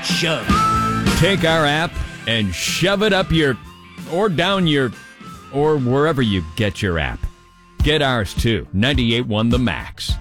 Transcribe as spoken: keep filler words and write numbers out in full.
shove. Take our app and shove it up your, or down your, or wherever you get your app. Get ours too. ninety-eight point one The Max.